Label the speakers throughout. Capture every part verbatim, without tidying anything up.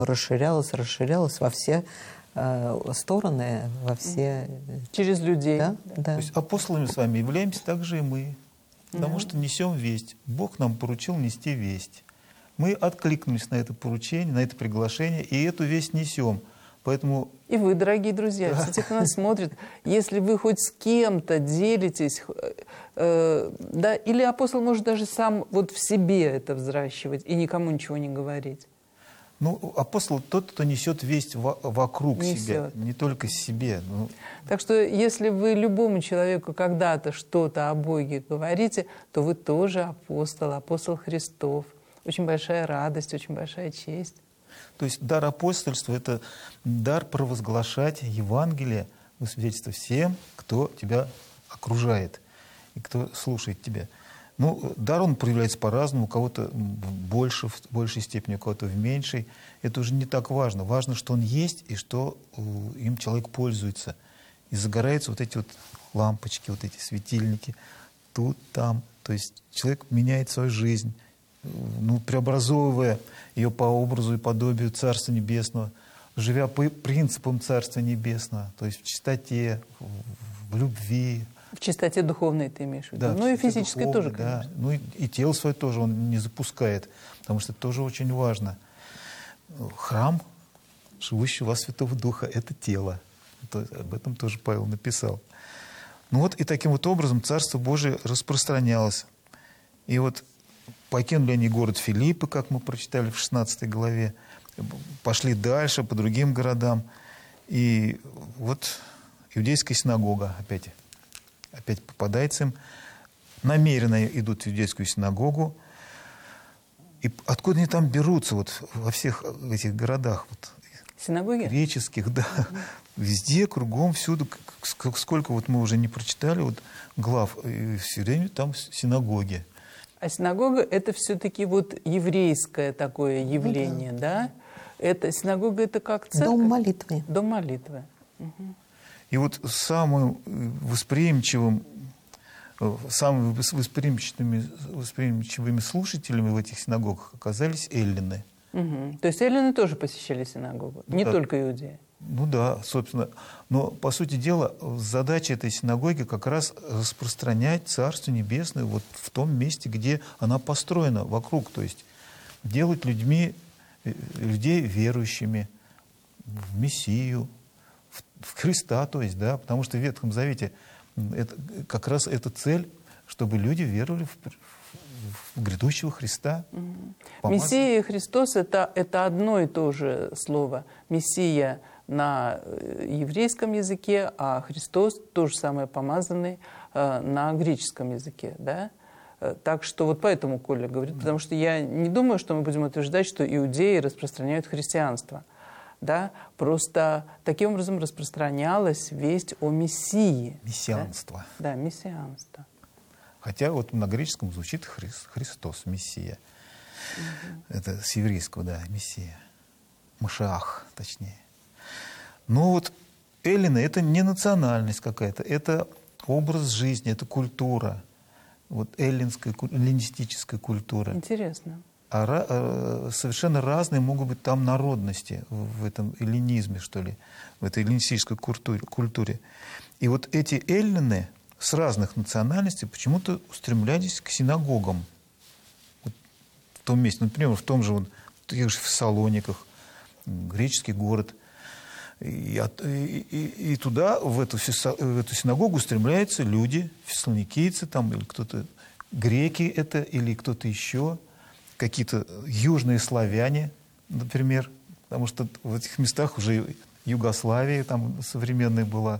Speaker 1: расширялось, расширялось во все э, стороны, во все...
Speaker 2: Через людей.
Speaker 1: Да? Да.
Speaker 3: То есть апостолами с вами являемся также и мы, потому что несем весть. Бог нам поручил нести весть. Мы откликнулись на это поручение, на это приглашение, и эту весть несем. Поэтому...
Speaker 2: И вы, дорогие друзья, все те, кто нас смотрит, если вы хоть с кем-то делитесь, э, да, или апостол может даже сам вот в себе это взращивать и никому ничего не говорить.
Speaker 3: Ну, апостол тот, кто несет весть во вокруг
Speaker 2: Несет.
Speaker 3: себя, не только себе. Ну...
Speaker 2: Так что, если вы любому человеку когда-то что-то о Боге говорите, то вы тоже апостол, апостол Христов. Очень большая радость, очень большая честь.
Speaker 3: То есть дар апостольства — это дар провозглашать Евангелие, свидетельство всем, кто тебя окружает и кто слушает тебя. Ну, дар, он проявляется по-разному, у кого-то больше, в большей степени, у кого-то в меньшей. Это уже не так важно. Важно, что он есть и что им человек пользуется. И загораются вот эти вот лампочки, вот эти светильники тут, там. То есть человек меняет свою жизнь, ну, преобразовывая ее по образу и подобию Царства Небесного, живя по принципам Царства Небесного, то есть в чистоте, в любви.
Speaker 2: В чистоте духовной ты имеешь в виду?
Speaker 3: Да,
Speaker 2: ну и физической
Speaker 3: духовной,
Speaker 2: тоже,
Speaker 3: да.
Speaker 2: конечно.
Speaker 3: Ну и, и тело свое тоже он не запускает, потому что это тоже очень важно. Храм живущего во Святого Духа — это тело. Это, об этом тоже Павел написал. Ну вот и таким вот образом Царство Божие распространялось. И вот покинули они город Филиппы, как мы прочитали в шестнадцатой главе, пошли дальше, по другим городам. И вот иудейская синагога опять, опять попадается им. Намеренно идут в иудейскую синагогу. И откуда они там берутся вот во всех этих городах? Вот,
Speaker 2: синагоги?
Speaker 3: Греческих, да. Mm-hmm. Везде, кругом, всюду. Сколько вот мы уже не прочитали вот глав, и все время там синагоги.
Speaker 2: А синагога — это все-таки вот еврейское такое явление, ну, да. да? Это, синагога — это как церковь?
Speaker 1: Дом молитвы.
Speaker 2: Дом молитвы. Угу.
Speaker 3: И вот самым восприимчивым, самыми восприимчивыми, восприимчивыми слушателями в этих синагогах оказались эллины.
Speaker 2: Угу. То есть эллины тоже посещали синагогу, не
Speaker 3: да.
Speaker 2: только иудеи?
Speaker 3: Ну да, собственно. Но, по сути дела, задача этой синагоги как раз распространять Царство Небесное вот в том месте, где она построена вокруг. То есть делать людьми, людей верующими в Мессию, в Христа, то есть, да, потому что в Ветхом Завете это, как раз эта цель, чтобы люди веровали в, в грядущего Христа.
Speaker 2: Угу. Мессия и Христос — это, это одно и то же слово. Мессия на еврейском языке, а Христос то же самое помазанный на греческом языке, да? Так что вот поэтому Коля говорит, потому что я не думаю, что мы будем утверждать, что иудеи распространяют христианство, да? Просто таким образом распространялась весть о Мессии.
Speaker 3: Мессианство.
Speaker 2: Да, да, мессианство.
Speaker 3: Хотя вот на греческом звучит Христос, Мессия. Угу. Это с еврейского, да, Мессия. Машиах, точнее. Но вот эллины — это не национальность какая-то, это образ жизни, это культура. Вот эллинская, эллинистическая культура.
Speaker 2: Интересно.
Speaker 3: А, а совершенно разные могут быть там народности в этом эллинизме, что ли, в этой эллинистической культуре. культуре. И вот эти эллины с разных национальностей почему-то устремлялись к синагогам. Вот в том месте, например, в том же, вот, в тех же Фессалониках, греческий город. И, и, и, и туда, в эту, в эту синагогу устремляются люди, фессалоникийцы, там, или кто-то, греки это, или кто-то еще, какие-то южные славяне, например, потому что в этих местах уже Югославия там современная была,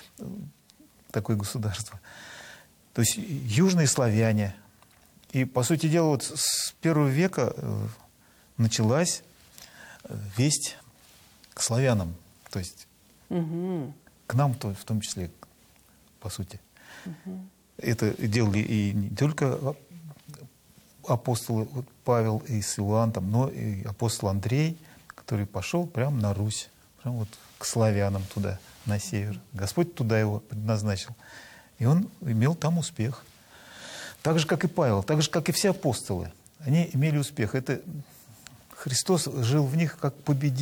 Speaker 3: такое государство. То есть южные славяне. И, по сути дела, вот с первого века началась весть к славянам. То есть угу. к нам в том числе, по сути. Угу. Это делали и не только апостолы вот Павел и Силуан, там, но и апостол Андрей, который пошел прямо на Русь, прямо вот к славянам туда, на север. Господь туда его предназначил. И он имел там успех. Так же, как и Павел, так же, как и все апостолы. Они имели успех. Это Христос жил в них как победитель.